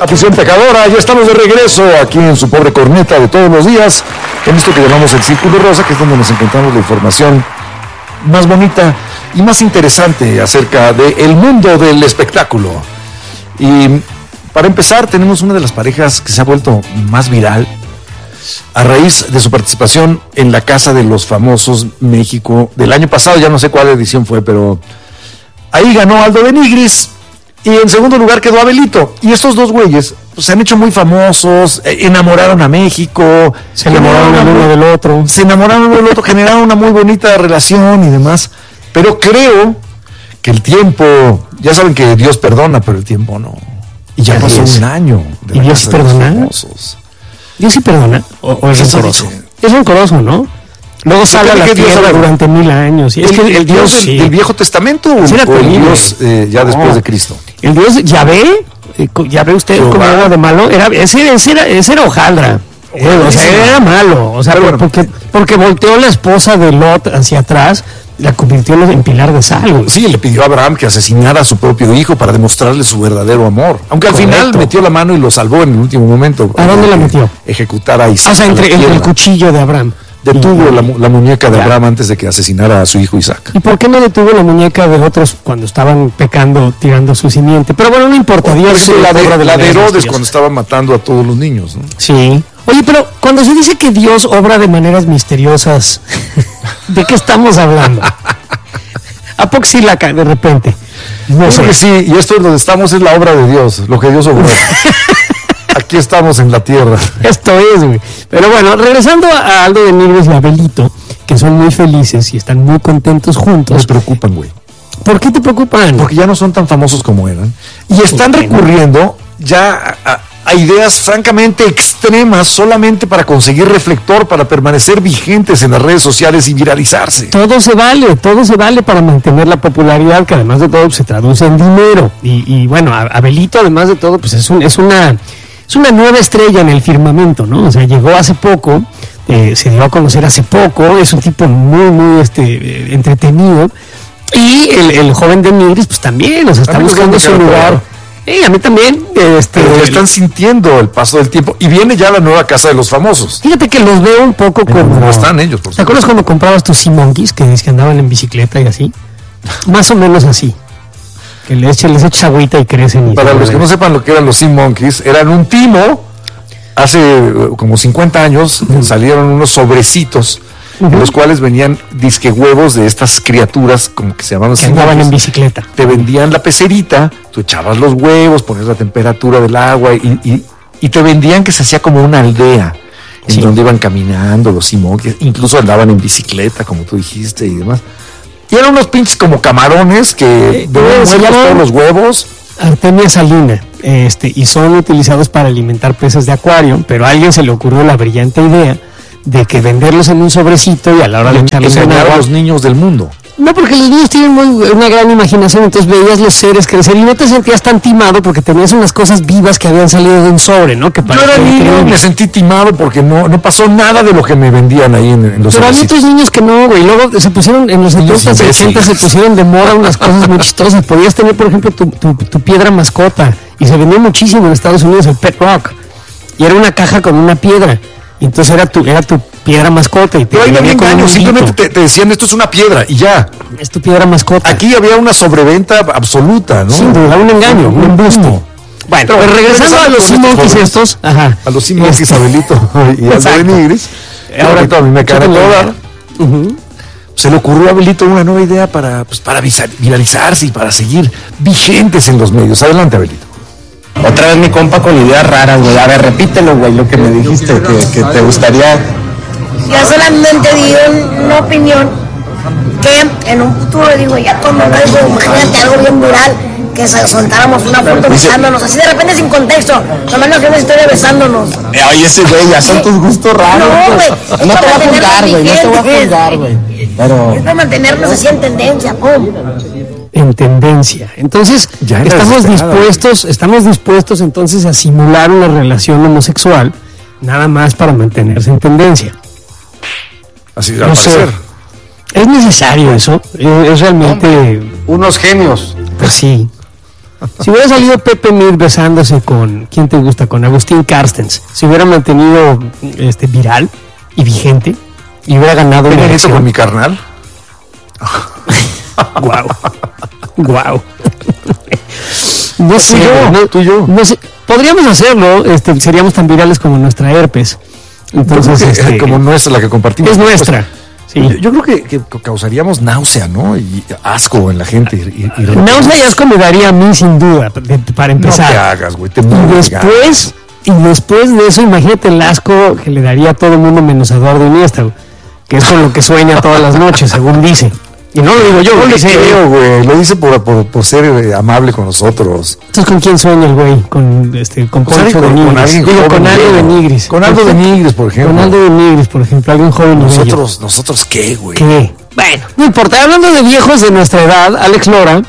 Afición pecadora, ya estamos de regreso aquí en su pobre corneta de todos los días, en esto que llamamos el Círculo Rosa, que es donde nos encontramos la información más bonita y más interesante acerca del mundo del espectáculo. Y para empezar, tenemos una de las parejas que se ha vuelto más viral a raíz de su participación en la Casa de los Famosos México del año pasado. Ya no sé cuál edición fue, pero ahí ganó Aldo de Nigris. Y en segundo lugar quedó Abelito. Y estos dos güeyes pues, se han hecho muy famosos, enamoraron a México, se enamoraron uno del otro. Se enamoraron uno del otro, generaron una muy bonita relación y demás. Pero creo que el tiempo, ya saben que Dios perdona, pero el tiempo no. Y ya pasó un año de la Casa de los Famosos. ¿Dios sí perdona? ¿O es rencoroso? Es rencoroso, ¿no? Luego sale a la tierra durante 1000 años. ¿Es que el Dios del Viejo Testamento o el Dios ya después de Cristo? El Dios Yahvé, ya ve usted cómo era de malo. Ese era hojaldra. O sea, era malo. O sea, porque volteó la esposa de Lot hacia atrás, la convirtió en pilar de sal. Sí, le pidió a Abraham que asesinara a su propio hijo para demostrarle su verdadero amor. Aunque al final metió la mano y lo salvó en el último momento. ¿A dónde la metió? Ejecutar a Isaac. O sea, entre el cuchillo de Abraham. Detuvo la muñeca de Abraham antes de que asesinara a su hijo Isaac. ¿Y por qué no detuvo la muñeca de otros cuando estaban pecando, tirando su simiente? Pero bueno, no importa. Dios la de Herodes cuando estaba matando a todos los niños, ¿no? Sí. Oye, pero cuando se dice que Dios obra de maneras misteriosas, ¿de qué estamos hablando? ¿A poco sí de repente? No sé. Que sí, y esto es donde estamos, es la obra de Dios, lo que Dios obró. Aquí estamos en la tierra. Esto es, güey. Pero bueno, regresando a Aldo de Nigris y a Abelito, que son muy felices y están muy contentos juntos. Me preocupan, güey. ¿Por qué te preocupan? Porque ya no son tan famosos como eran. Y están recurriendo ya a ideas francamente extremas solamente para conseguir reflector, para permanecer vigentes en las redes sociales y viralizarse. Todo se vale para mantener la popularidad, que además de todo se traduce en dinero. Y bueno, Abelito además de todo, pues es una nueva estrella en el firmamento, ¿no? O sea, llegó hace poco, se dio a conocer hace poco, es un tipo muy entretenido. Y el joven de Nigris, pues también, o sea, está buscando su lugar. A mí también. Pero están sintiendo el paso del tiempo. Y viene ya la nueva Casa de los Famosos. Fíjate que los veo un poco como... ¿Cómo están ellos? Por ¿Te acuerdas cuando comprabas tus Sea Monkeys, que andaban en bicicleta y así? Más o menos así. Que les echas agüita y crecen. Para los que no sepan lo que eran los Sea Monkeys, eran un timo. Hace como 50 años salieron unos sobrecitos en los cuales venían disque huevos de estas criaturas como que se llamaban que andaban en bicicleta. Te vendían la pecerita, tú echabas los huevos, ponías la temperatura del agua y te vendían que se hacía como una aldea en donde iban caminando los Sea Monkeys, incluso andaban en bicicleta como tú dijiste y demás. Y eran unos pinches como camarones que se llaman todos los huevos. Artemia salina, y son utilizados para alimentar peces de acuario, pero a alguien se le ocurrió la brillante idea de que venderlos en un sobrecito y a la hora de echarlos en agua a los niños del mundo. No, porque los niños tienen una gran imaginación, entonces veías los seres crecer y no te sentías tan timado porque tenías unas cosas vivas que habían salido de un sobre, ¿no? Que yo era niño, me sentí timado porque no pasó nada de lo que me vendían ahí en los Pero había otros niños que no, güey. Luego se pusieron, en los 70s y 80s se pusieron de moda unas cosas muy chistosas. Podías tener, por ejemplo, tu piedra mascota y se vendió muchísimo en Estados Unidos, el Pet Rock. Y era una caja con una piedra. Y entonces era tu piedra mascota. Y pero ahí no había engaño, simplemente te decían esto es una piedra y ya. Es tu piedra mascota. Aquí había una sobreventa absoluta, ¿no? Sin duda, un engaño, un embuste. Bueno, pero regresando a los Sea Monkeys estos, a los Sea Monkeys, Abelito y Aldo de Nigris. Ahora a mí me cae toda. Se le ocurrió a Abelito una nueva idea para viralizarse y para seguir vigentes en los medios. Adelante, Abelito. Otra vez mi compa con ideas raras, güey. A ver, repítelo, güey, lo que me dijiste, que te gustaría. Yo solamente di una opinión que en un futuro, digo, ya cuando algo, imagínate algo bien viral, que soltáramos una foto besándonos, así de repente sin contexto, nomás una historia besándonos. Oye, ese güey, ya son tus gustos raros. No, güey. No te voy a juzgar, güey, no te voy a juzgar, güey. Pero... es para mantenernos así en tendencia, pum. En tendencia. Entonces, estamos dispuestos entonces a simular una relación homosexual nada más para mantenerse en tendencia. Así debe ser. ¿Es necesario eso? ¿Es realmente...? Unos genios. Pues sí. Si hubiera salido Pepe Mir besándose con, ¿quién te gusta? Con Agustín Carstens, se hubiera mantenido viral y vigente y hubiera ganado una ¿Eso elección. con mi carnal? Guau. No sé, tú y yo. no sé, podríamos hacerlo, seríamos tan virales como nuestra herpes. Entonces, Yo creo que, como nuestra, la que compartimos. es nuestra. Sí. Yo creo que causaríamos náusea, ¿no? Y asco en la gente. Náusea y asco me daría a mí sin duda, para No te empezar. hagas, güey. Y después de eso, imagínate el asco que le daría a todo el mundo menos a Eduardo Iniesta, güey, que es con lo que sueña todas las noches, según dice. Y no lo digo yo, No lo le dice creo, güey. Lo dice por ser amable con nosotros. Entonces, ¿con quién sueña el güey? Con Poncho de Nigris. alguien Digo, joven, con Aldo de Nigris. Con Aldo de Nigris, por ejemplo. Con Aldo de Nigris, por ejemplo, alguien joven y bello. ¿Nosotros qué, güey? ¿Qué? Bueno, no importa. Hablando de viejos de nuestra edad, Alex Lora.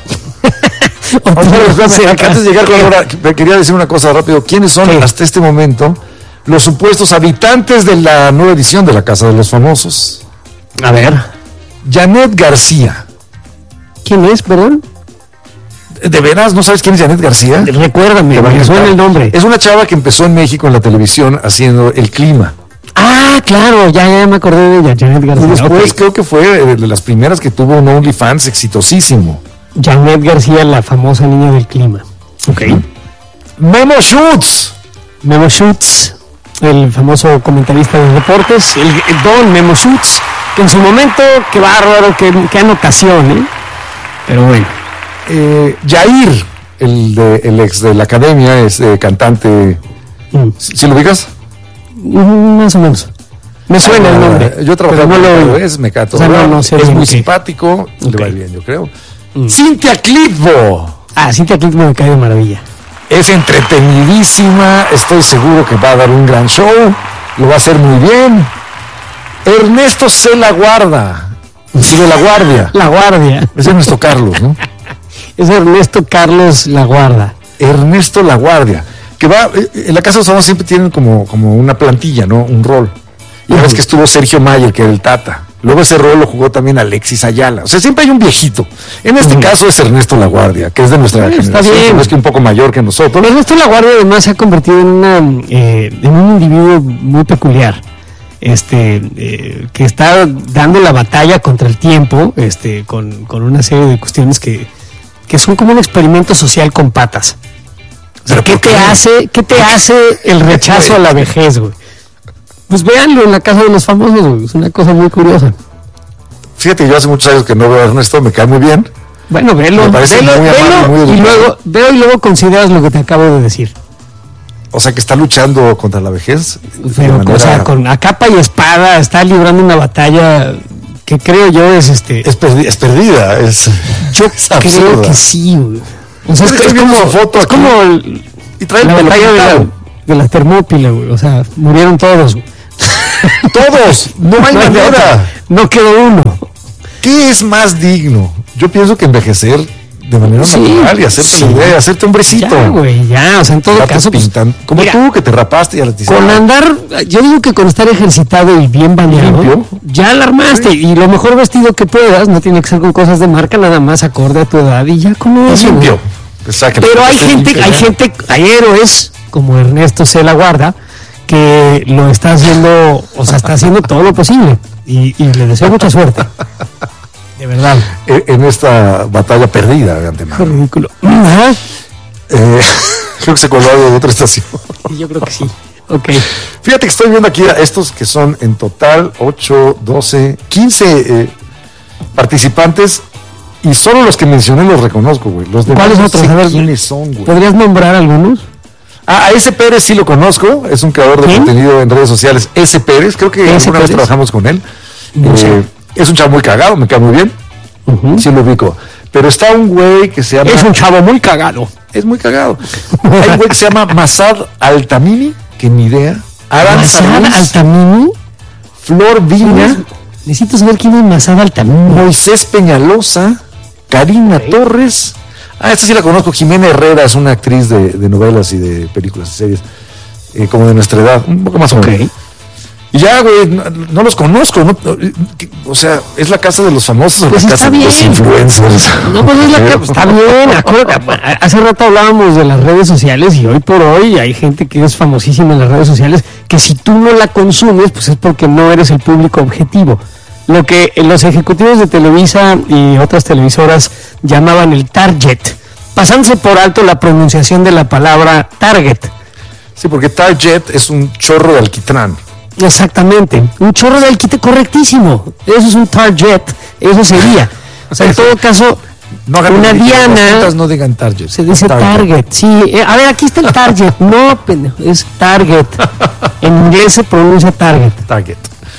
Antes de llegar con Laura, quería decir una cosa rápido. ¿Quiénes son ¿Qué? hasta este momento los supuestos habitantes de la nueva edición de la Casa de los Famosos? A ver. Janet García. ¿Quién es, perdón? ¿De veras no sabes quién es Janet García? Recuérdame, Te va a me encantar. suena el nombre. Es una chava que empezó en México en la televisión haciendo el clima. Ah, claro, ya me acordé de ella, Janet Y García. después Ok. creo que fue de las primeras que tuvo un OnlyFans exitosísimo. Janet García, la famosa niña del clima. Ok. Memo Schutz. Memo Schutz, el famoso comentarista de deportes, el don Memo Schutz, que en su momento, qué bárbaro, qué anotación, ¿eh? Pero bueno. Yair, el ex de la academia, es cantante. ¿Sí lo ubicas? Más o menos. Me suena el nombre. Yo trabajé pero con no él, lo es mecato. O sea, no sé es bien muy qué. simpático, le Ok. va bien, yo creo. Cintia Clitbo. Cintia Clitbo me cae de maravilla. Es entretenidísima, estoy seguro que va a dar un gran show, lo va a hacer muy bien. Ernesto C. La Guarda, sí, de La Guardia. La Guardia. Es Ernesto Carlos, ¿no? Es Ernesto Carlos La Guarda. Ernesto La Guardia, que va, en la Casa de los Famosos siempre tienen como una plantilla, ¿no? Un rol. Y ves que estuvo Sergio Mayer, que era el Tata. Luego ese rol lo jugó también Alexis Ayala. O sea, siempre hay un viejito. En este caso es Ernesto La Guardia, que es de nuestra Está generación, bien. pero es que un poco mayor que nosotros. Pero Ernesto La Guardia además se ha convertido en un individuo muy peculiar. Que está dando la batalla contra el tiempo, con una serie de cuestiones que son como un experimento social con patas. O sea, ¿Pero ¿qué por te hace el rechazo a la vejez, güey? Pues véanlo en la Casa de los Famosos, güey. Es una cosa muy curiosa. Fíjate, yo hace muchos años que no veo a Ernesto, me cae muy bien. Bueno, velo, Me parece muy amable, muy y educado. luego consideras lo que te acabo de decir. O sea, que está luchando contra la vejez. de Pero, manera- o sea, a capa y espada, está librando una batalla que creo yo es es perdida. Yo es creo absurda. que sí, güey. O sea, Es que estoy viendo su foto es aquí. como Y trae el la pelo batalla pintado. de la Termópila, güey. O sea, murieron todos, güey. Todos, no hay de manera. otra. No quedó uno. ¿Qué es más digno? Yo pienso que envejecer de manera Sí, natural y hacerte sí. la idea, hacerte hombrecito. Ya, güey, ya. O sea, en todo Ya te caso, pues, pintan. Como mira, tú que te rapaste y a la con andar, yo digo que con estar ejercitado y bien bañado, Limpio. ya la armaste. Y lo mejor vestido que puedas, no tiene que ser con cosas de marca, nada más acorde a tu edad y ya con eso. limpio. güey. Exacto. Pero hay héroes como Ernesto C. La Guarda que lo está haciendo, o sea, está haciendo todo lo posible. Y le deseo mucha suerte. De verdad. En esta batalla perdida de Qué antemano. ridículo. Ajá. Creo que se coló algo de otra estación. Yo creo que sí. Ok. Fíjate que estoy viendo aquí a estos que son en total 8, 12, 15 participantes y solo los que mencioné los reconozco, güey. Los demás ¿Cuáles no otros? sé A ver, quiénes son, güey. ¿Podrías nombrar algunos? A ese Pérez sí lo conozco, es un creador de ¿Quién? contenido en redes sociales. Ese Pérez, creo que ¿Ese alguna vez Pérez? trabajamos con él. No sé. Es un chavo muy cagado, me cae muy bien. Sí lo ubico. Pero está un güey que se llama... Es un chavo muy cagado. Es muy cagado. Hay un güey que se llama Masad Altamimi, que ni idea. Aranza Masad Ruiz, Altamimi. Flor Vina, Necesito saber quién es Masad Altamimi. Moisés Peñalosa, Karina Torres. Esta sí la conozco. Jimena Herrera es una actriz de novelas y de películas y series, como de nuestra edad, un poco más o menos. Y ya, güey, no los conozco, ¿no? O sea, es la casa de los famosos, pues la casa de los influencers. No, pues es la casa, está bien, acuérdate, hace rato hablábamos de las redes sociales y hoy por hoy hay gente que es famosísima en las redes sociales, que si tú no la consumes, pues es porque no eres el público objetivo. Lo que los ejecutivos de Televisa y otras televisoras llamaban el target, pasándose por alto la pronunciación de la palabra target. Sí, porque target es un chorro de alquitrán. Exactamente, un chorro de alquitrán, correctísimo. Eso es un target, eso sería. O sea, en todo caso, no hagan una diana. No digan target. Se dice target. Sí. A ver, aquí está el target. No, pendejo, es target. En inglés se pronuncia target. Target.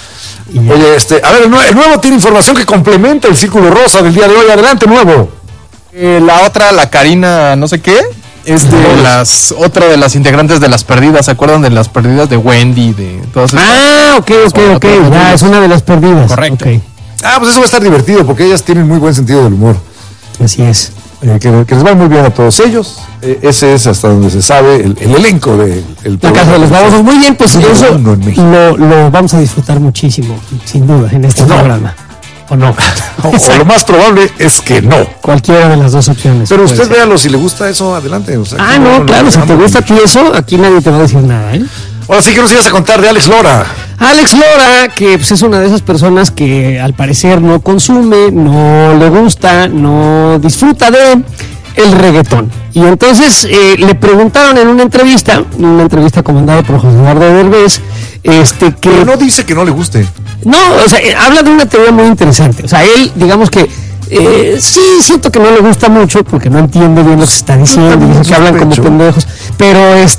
Oye, a ver, el nuevo tiene información que complementa el Círculo Rosa del día de hoy. Adelante, Nuevo. La otra, la Karina, no sé qué, es de otra de las integrantes de Las Perdidas. ¿Se acuerdan de Las Perdidas de Wendy? De todas estas? Ah, ok. Ya, es una de Las Perdidas. Correcto. Okay. Pues eso va a estar divertido porque ellas tienen muy buen sentido del humor. Así es. Que les va muy bien a todos ellos. Ese es hasta donde se sabe el elenco de La Casa de los Babosos. Muy bien, pues eso lo vamos a disfrutar muchísimo, sin duda, en este programa. ¿O no? O lo más probable es que no. Cualquiera de las dos opciones. Pero usted véalo, si le gusta eso, adelante. O sea, claro, si te gusta a ti eso, aquí nadie te va a decir nada, ¿eh? Ahora sí que nos ibas a contar de Alex Lora. Alex Lora, que pues, es una de esas personas que al parecer no consume, no le gusta, no disfruta de el reggaetón. Y entonces le preguntaron en una entrevista comandada por José Eduardo Derbez, que... Pero no dice que no le guste. No, o sea, habla de una teoría muy interesante. O sea, él, digamos que sí, siento que no le gusta mucho porque no entiende bien lo que se está diciendo, dice que hablan como pendejos, pero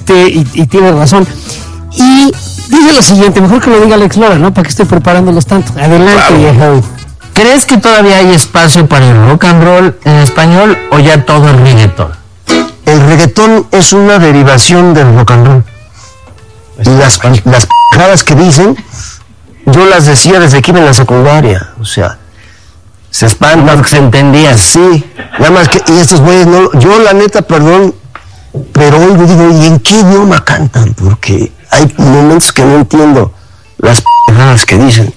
y tiene razón. Y dice lo siguiente, mejor que lo diga Alex Lora, ¿no? ¿Para qué estoy preparándolos tanto? Adelante, viejo. ¿Crees que todavía hay espacio para el rock and roll en español o ya todo el reggaetón? El reggaetón es una derivación del rock and roll. Y las pendejadas que dicen, yo las decía desde que iba en la secundaria. O sea, se espantan. Se entendía. Sí, nada más que, y estos güeyes no, yo la neta, perdón, pero hoy digo, ¿y en qué idioma cantan? Porque hay momentos que no entiendo las pendejadas que dicen.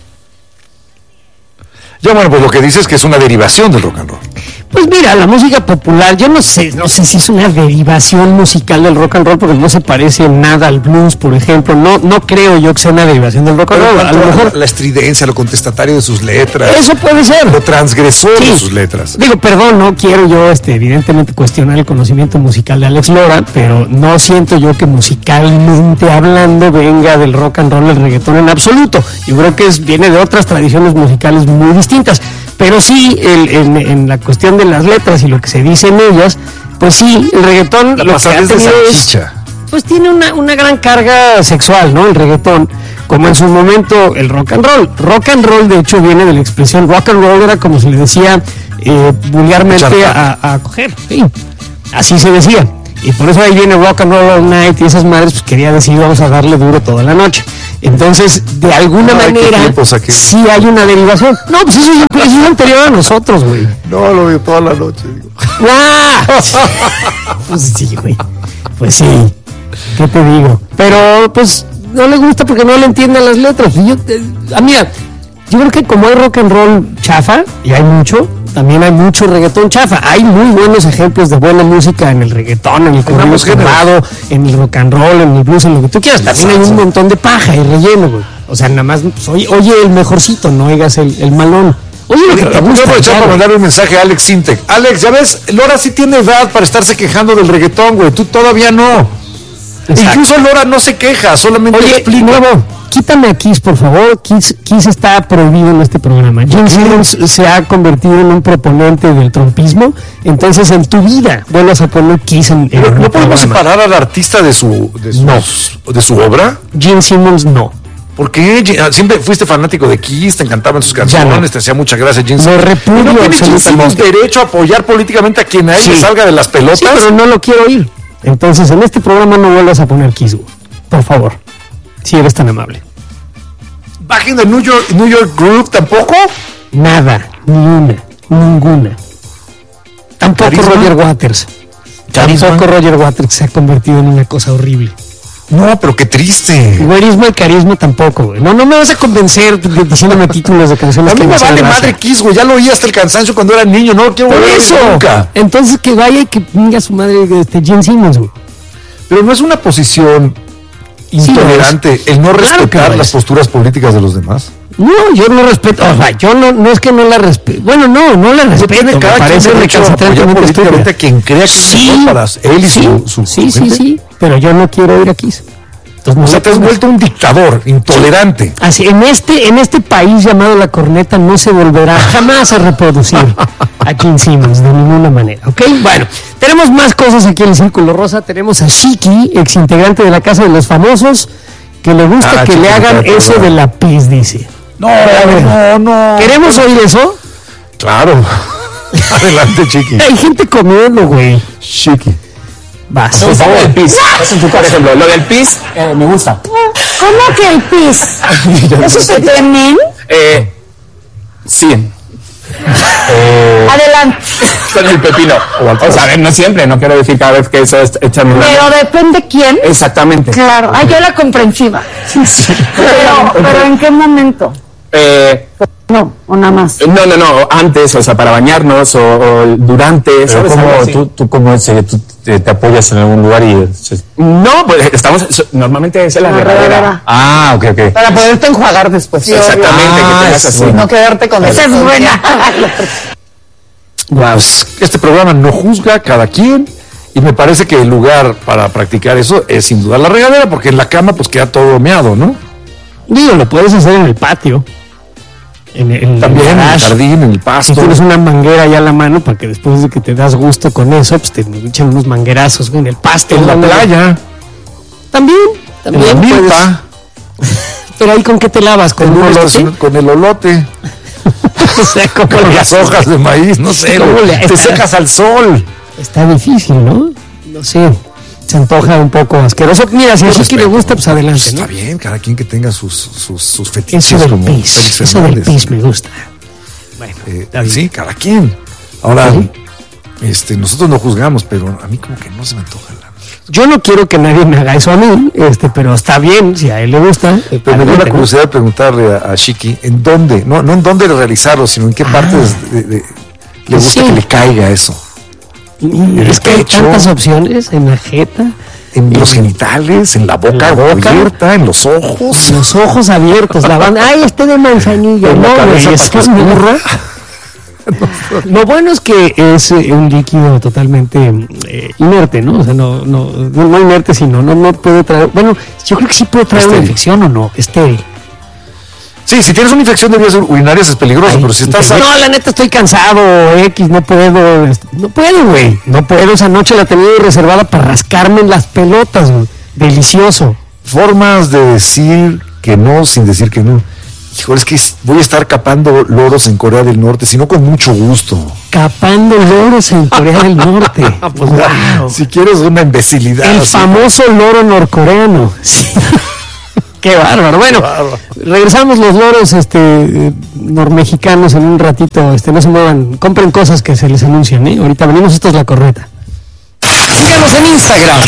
Ya bueno, pues lo que dice es que es una derivación del rock and roll. Pues mira, la música popular, yo no sé si es una derivación musical del rock and roll, porque no se parece nada al blues, por ejemplo. No creo yo que sea una derivación del rock and roll. A lo mejor la estridencia, lo contestatario de sus letras. Eso puede ser. Lo transgresor de sus letras. Digo, perdón, no quiero yo evidentemente cuestionar el conocimiento musical de Alex Lora, pero no siento yo que musicalmente hablando venga del rock and roll el reggaetón en absoluto. Yo creo que viene de otras tradiciones musicales muy distintas. Pero sí, en la cuestión de las letras y lo que se dice en ellas, pues sí, el reggaetón lo que ha tenido pues tiene una gran carga sexual, ¿no? El reggaetón, como en su momento el rock and roll. Rock and roll, de hecho, viene de la expresión rock and roll, era como se le decía vulgarmente a coger, sí, así se decía. Y por eso ahí viene rock and roll all night y esas madres, pues quería decir vamos a darle duro toda la noche. Entonces, de alguna manera, sí hay una derivación. No, pues eso es anterior a nosotros, güey. No, lo veo toda la noche, digo. ¡Ah! Pues sí, güey. Pues sí. ¿Qué te digo? Pero, pues, no le gusta porque no le entienden las letras. Mira, yo creo que como hay rock and roll chafa, y hay mucho, también hay mucho reggaetón chafa. Hay muy buenos ejemplos de buena música en el reggaetón, en el corrido tumbado, en el rock and roll, en el blues, en lo que tú quieras. También hay un montón de paja y relleno, güey. O sea, nada más, pues, oye el mejorcito, no oigas el malón. Oye, lo que te gusta. Voy a aprovechar para mandar un mensaje a Alex Sintek. Alex, ya ves, Lora sí tiene edad para estarse quejando del reggaetón, güey. Tú todavía no. Exacto. Incluso Lora no se queja, solamente explica. Nuevo, quítame a Kiss, por favor. Kiss está prohibido en este programa. Gene Simmons se ha convertido en un proponente del trumpismo. Entonces, en tu vida vuelvas a poner Kiss en ¿No podemos programa. separar al artista de su obra? Gene Simmons no. ¿Por qué? Siempre fuiste fanático de Kiss, te encantaban sus canciones, no. Te hacía mucha gracia Gene Simmons. Lo repudio. ¿No tiene Gene Simmons derecho a apoyar políticamente a quien a él le salga de las pelotas? Sí, pero no lo quiero oír. Entonces, en este programa no vuelvas a poner Kiss, por favor. Si eres tan amable. ¿Bajen de New York Group tampoco? Nada, ninguna. Tampoco ¿Carisma? Roger Waters. Tampoco Roger Waters se ha convertido en una cosa horrible. No, pero qué triste. Güerismo y carisma tampoco, güey. No me vas a convencer diciéndome títulos de canciones A mí que me no sean vale raza. madre Kiss, güey. Ya lo oí hasta el cansancio cuando era niño. No quiero Por volver a eso. oírlo nunca. Entonces que vaya y que ponga su madre Gene Simmons, güey. Pero no es una posición intolerante el no Claro que respetar lo las es. posturas políticas de los demás. No, yo no respeto, o sea, yo no es que no la respeto. Bueno, no la respeto. Tiene Me cada quien parece derecho a apoyar recalcitrantemente políticamente estúpida. a quien crea que es mejor para él y su gente. Sí, pero yo no quiero ir a Kiss. Entonces, O sea, te has vuelto un dictador, intolerante. Así, en este país llamado La Corneta no se volverá jamás a reproducir a Gene Simmons de ninguna manera, ¿ok? Bueno, tenemos más cosas aquí en el Círculo Rosa. Tenemos a Shiki, ex integrante de la Casa de los Famosos, que le gusta que Chiqui, le hagan claro. eso de la pis, dice. No. ¿Queremos oír eso? Claro. Adelante, Chiqui. Hay gente comiendo, güey. Chiqui. Vas. Lo del pis. Por ejemplo, lo del pis me gusta. ¿Cómo que el pis? ¿Eso se temen? Sí. Adelante. Con el pepino. O sea, a ver, no siempre, no quiero decir cada vez que eso es echando una... Pero depende quién. Exactamente. Claro, yo la comprensiva. Pero ¿en qué momento? No, o nada más. No, antes, o sea, para bañarnos o durante, ¿sabes? Algo así. ¿Tú cómo es? ¿Tú te apoyas en algún lugar y...? No, pues estamos, normalmente es en la regadera. Ah, ok. Para poderte enjuagar después. Exactamente, que tengas así. No quedarte con Esa es buena. Wow. Este programa no juzga cada quien y me parece que el lugar para practicar eso es sin duda la regadera, porque en la cama pues queda todo meado, ¿no? Digo, lo puedes hacer en el patio. También en el garage. jardín, en el Si pasto. tienes una manguera ya a la mano, para que después de que te das gusto con eso, pues te echan unos manguerazos güey, en el pasto. En la ¿no? playa, También en la milpa, Pero ahí con qué te lavas, con un olote. con el olote, O sea, ¿cómo con le las haces? hojas de maíz, no sé, ¿Cómo le te haces? secas al sol. Está difícil, ¿no? No sé. Se antoja un poco asqueroso. Mira, si a Chiqui le gusta, pues adelante, Está ¿no? bien, cada quien que tenga sus fetiches Eso del como pis. Félix Eso del Fernández. pis me gusta. Bueno, está bien. Sí, cada quien. Ahora, Sí. nosotros no juzgamos, pero a mí como que no se me antoja la... Yo no quiero que nadie me haga eso a mí, pero está bien, si a él le gusta. Pero me dio la adelante, ¿no? curiosidad de preguntarle a Chiqui, ¿en dónde? No en dónde realizarlo, sino en qué partes le gusta Sí. que le caiga eso. Y es que hay pecho. tantas opciones en la jeta, En los genitales, en la boca abierta, en los ojos, los ojos abiertos, la banda. ¡Ay, de manzanilla! en la No, güey, cabeza es para que escurra. Lo bueno es que es un líquido totalmente inerte, ¿no? O sea, no inerte, sino no puede traer. Bueno, yo creo que sí puede traer una Estéril. infección o no, estéril. Sí, si tienes una infección de vías urinarias es peligroso, Ay, pero si estás... no, la neta estoy cansado, X, no puedo, güey, no puedo, esa noche la tenía reservada para rascarme en las pelotas, güey, delicioso. Formas de decir que no sin decir que no. Híjole, es que voy a estar capando loros en Corea del Norte, sino con mucho gusto. Capando loros en Corea del Norte. Pues, wow. Si quieres una imbecilidad. El así. famoso loro norcoreano. Sí. Qué bárbaro. Bueno, regresamos los loros normexicanos en un ratito. No se muevan, compren cosas que se les anuncian, ¿eh? Ahorita venimos, esto es La Corneta. Síganos en Instagram,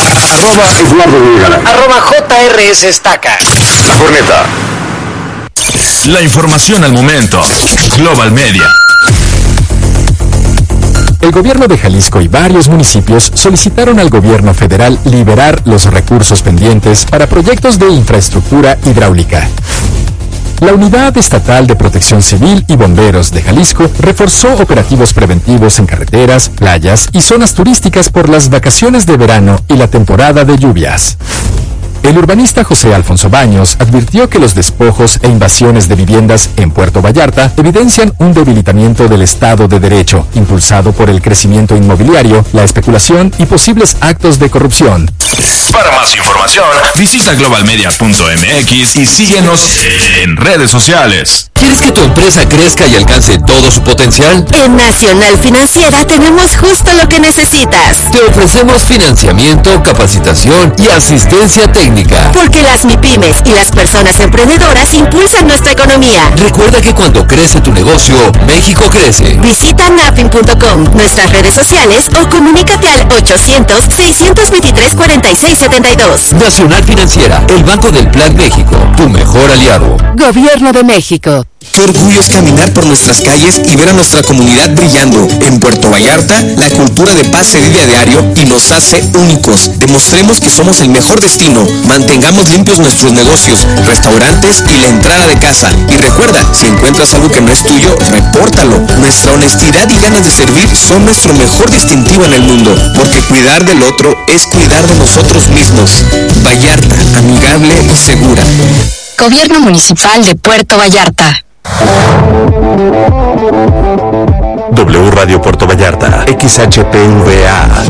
@JRSestaca. La Corneta. La información al momento. Global Media. El gobierno de Jalisco y varios municipios solicitaron al gobierno federal liberar los recursos pendientes para proyectos de infraestructura hidráulica. La Unidad Estatal de Protección Civil y Bomberos de Jalisco reforzó operativos preventivos en carreteras, playas y zonas turísticas por las vacaciones de verano y la temporada de lluvias. El urbanista José Alfonso Baños advirtió que los despojos e invasiones de viviendas en Puerto Vallarta evidencian un debilitamiento del Estado de Derecho, impulsado por el crecimiento inmobiliario, la especulación y posibles actos de corrupción. Para más información, visita globalmedia.mx y síguenos en redes sociales. ¿Quieres que tu empresa crezca y alcance todo su potencial? En Nacional Financiera tenemos justo lo que necesitas. Te ofrecemos financiamiento, capacitación y asistencia técnica. Porque las MIPYMES y las personas emprendedoras impulsan nuestra economía. Recuerda que cuando crece tu negocio, México crece. Visita nafin.com, nuestras redes sociales o comunícate al 800-623-4900. 6672. Nacional Financiera, el Banco del Plan México, tu mejor aliado. Gobierno de México. Qué orgullo es caminar por nuestras calles y ver a nuestra comunidad brillando. En Puerto Vallarta, la cultura de paz se vive a diario y nos hace únicos. Demostremos que somos el mejor destino. Mantengamos limpios nuestros negocios, restaurantes y la entrada de casa. Y recuerda, si encuentras algo que no es tuyo, repórtalo. Nuestra honestidad y ganas de servir son nuestro mejor distintivo en el mundo, porque cuidar del otro es cuidar de nosotros mismos. Vallarta, amigable y segura. Gobierno Municipal de Puerto Vallarta. W Radio Puerto Vallarta, XHPVA,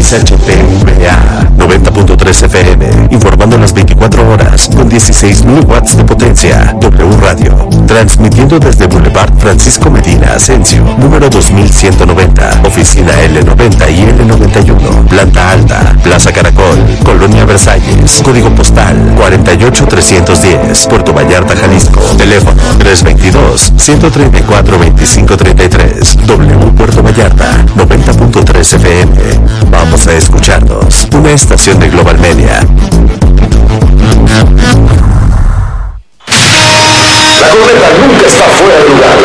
90.3 FM, informando las 24 horas con 16.000 watts de potencia. W Radio, transmitiendo desde Boulevard Francisco Medina Asensio, número 2190, oficina L90 y L91, planta alta, Plaza Caracol, Colonia Versalles, código postal 48310, Puerto Vallarta, Jalisco, teléfono 322-134-2533, W Puerto Vallarta, 90.3 FM. Vamos a escucharnos. Una estación de Global Media. La corneta nunca está fuera de lugar.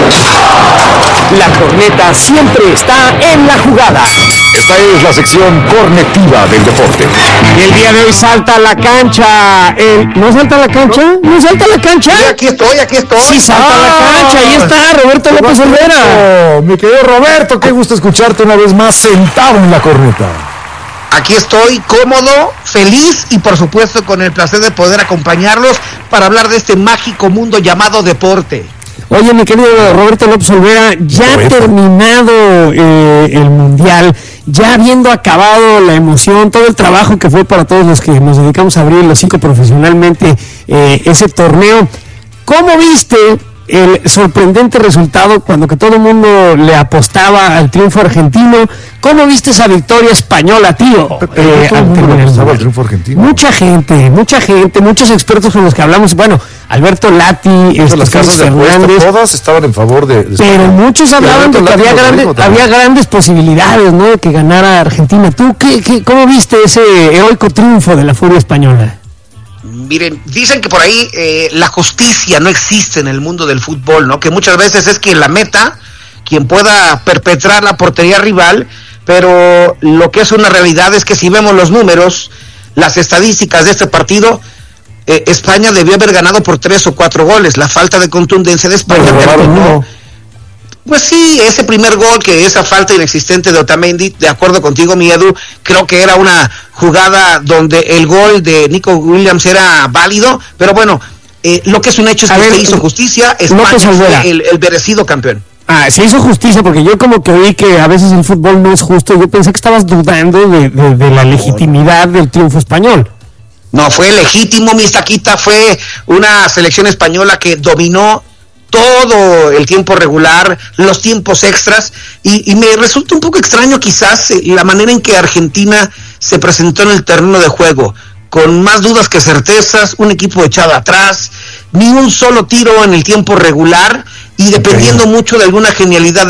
La corneta siempre está en la jugada. Esta es la sección cornetiva del deporte. Y el día de hoy salta a la cancha. ¿No salta a la cancha? ¿No salta a la cancha? Sí, aquí estoy. Sí, salta a la cancha. Ahí está Roberto López Olvera. Mi querido Roberto, qué gusto escucharte una vez más sentado en la corneta. Aquí estoy, cómodo, feliz y por supuesto con el placer de poder acompañarlos para hablar de este mágico mundo llamado deporte. Oye, mi querido Roberto López Olvera, ya ha terminado el Mundial, ya habiendo acabado la emoción, todo el trabajo que fue para todos los que nos dedicamos a abrir los 5 profesionalmente ese torneo. ¿Cómo viste el sorprendente resultado cuando que todo el mundo le apostaba al triunfo argentino? ¿Cómo viste esa victoria española, tío? Todo el mundo le apostaba al triunfo argentino. Mucha gente, muchos expertos con los que hablamos, bueno, Alberto Lati, las casas de apuestas todas estaban en favor de pero muchos hablaban de que había grandes posibilidades, ¿no?, de que ganara Argentina. ¿Tú cómo viste ese heroico triunfo de la furia española? Miren, dicen que por ahí la justicia no existe en el mundo del fútbol, ¿no? Que muchas veces es quien la meta, quien pueda perpetrar la portería rival, pero lo que es una realidad es que si vemos los números, las estadísticas de este partido, España debió haber ganado por 3 o 4 goles. La falta de contundencia de España terminó. Pues sí, ese primer gol, que esa falta inexistente de Otamendi, de acuerdo contigo, mi Edu, creo que era una jugada donde el gol de Nico Williams era válido, pero bueno, lo que es un hecho es que se hizo justicia, España fue el merecido campeón. Se hizo justicia, porque yo como que vi que a veces el fútbol no es justo. Yo pensé que estabas dudando de la legitimidad del triunfo español. No, fue legítimo, mi Estaquita, fue una selección española que dominó todo el tiempo regular, los tiempos extras, y me resulta un poco extraño quizás la manera en que Argentina se presentó en el terreno de juego, con más dudas que certezas, un equipo echado atrás, ni un solo tiro en el tiempo regular, y dependiendo mucho de alguna genialidad